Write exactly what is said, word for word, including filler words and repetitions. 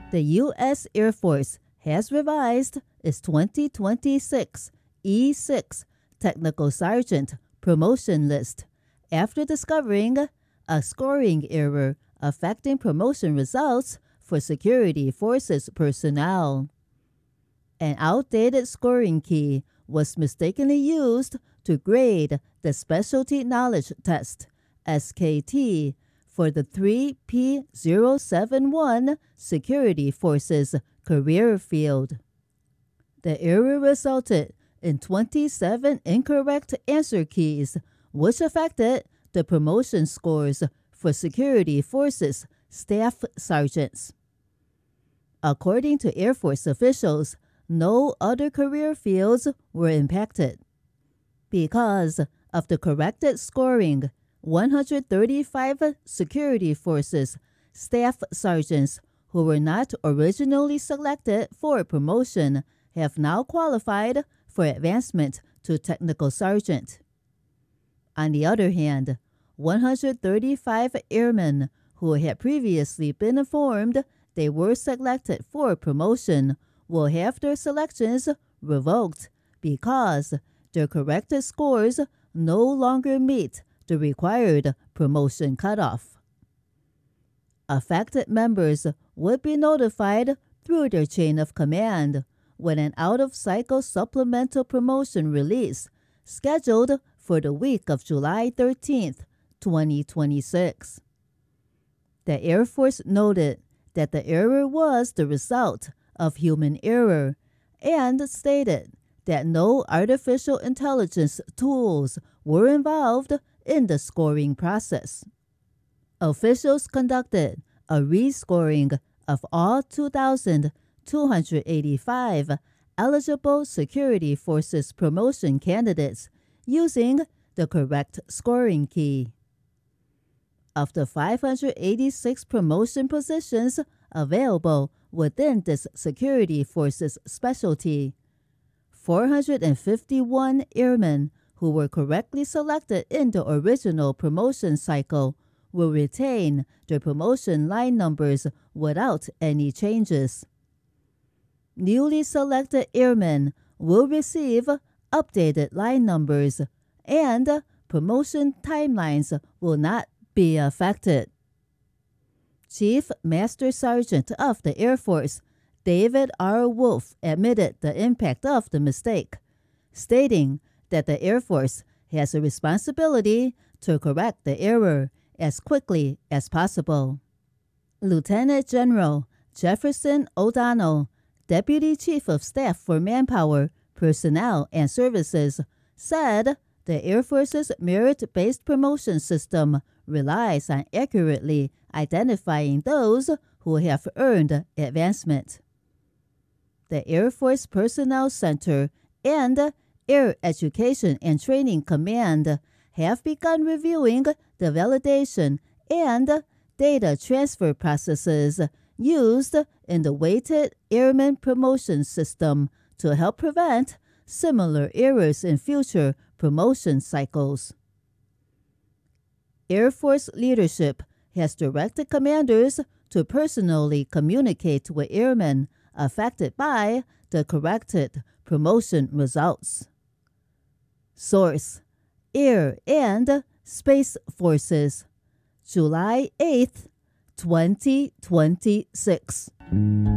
The U S Air Force has revised its twenty twenty-six E six Technical Sergeant promotion list after discovering a scoring error affecting promotion results for security forces personnel. An outdated scoring key was mistakenly used to grade the Specialty Knowledge Test, S K T, for the three P zero seven one Security Forces career field. The error resulted in twenty-seven incorrect answer keys, which affected the promotion scores for Security Forces staff sergeants. According to Air Force officials, no other career fields were impacted. Because of the corrected scoring, one hundred thirty-five Security Forces staff sergeants who were not originally selected for promotion have now qualified for advancement to Technical Sergeant. On the other hand, one hundred thirty-five airmen who had previously been informed they were selected for promotion will have their selections revoked because their corrected scores no longer meet the required promotion cutoff. Affected members would be notified through their chain of command when an out-of-cycle supplemental promotion release scheduled for the week of July thirteenth, twenty twenty-six. The Air Force noted that the error was the result of human error and stated that no artificial intelligence tools were involved in the scoring process. Officials conducted a rescoring of all two thousand two hundred eighty-five eligible Security Forces promotion candidates using the correct scoring key. Of the five hundred eighty-six promotion positions available within this Security Forces specialty, four hundred fifty-one airmen who were correctly selected in the original promotion cycle will retain their promotion line numbers without any changes. Newly selected airmen will receive updated line numbers, and promotion timelines will not be affected. Chief Master Sergeant of the Air Force, David R. Wolf, admitted the impact of the mistake, stating that the Air Force has a responsibility to correct the error as quickly as possible. Lieutenant General Jefferson O'Donnell, Deputy Chief of Staff for Manpower, Personnel, and Services, said the Air Force's merit-based promotion system relies on accurately identifying those who have earned advancement. The Air Force Personnel Center and Air Education and Training Command have begun reviewing the validation and data transfer processes used in the weighted airman promotion system to help prevent similar errors in future promotion cycles. Air Force leadership has directed commanders to personally communicate with airmen affected by the corrected promotion results. Source: Air and Space Forces, July eighth, twenty twenty-six.